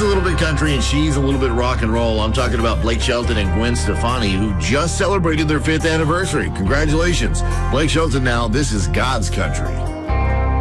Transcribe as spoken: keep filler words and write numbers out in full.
a little bit country and she's a little bit rock and roll. I'm talking about Blake Shelton and Gwen Stefani, who just celebrated their fifth anniversary. Congratulations. Blake Shelton now, this is God's Country.